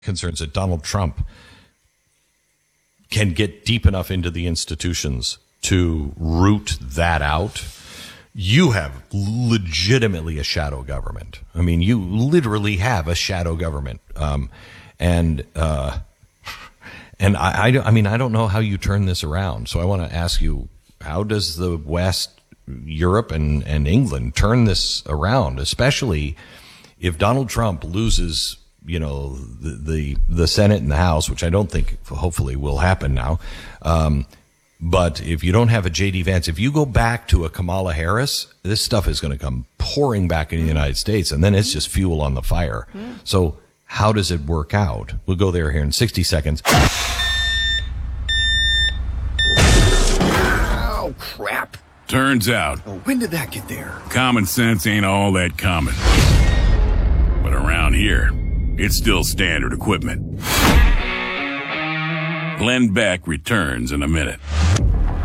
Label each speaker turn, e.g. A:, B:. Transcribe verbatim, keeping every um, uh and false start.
A: concerns that Donald Trump can get deep enough into the institutions to root that out, you have legitimately a shadow government. I mean, you literally have a shadow government. Um, and, uh, and I, I, I mean, I don't know how you turn this around. So I want to ask you, how does the West, Europe and, and England turn this around, especially if Donald Trump loses, you know, the, the, the Senate and the House, which I don't think hopefully will happen now. Um, But if you don't have a J D Vance, if you go back to a Kamala Harris, this stuff is going to come pouring back in the United States, and then it's just fuel on the fire. Mm. So how does it work out? We'll go there here in sixty seconds.
B: Oh, crap.
C: Turns out,
B: oh, when did that get there?
C: Common sense ain't all that common. But around here, it's still standard equipment. Glenn Beck returns in a minute.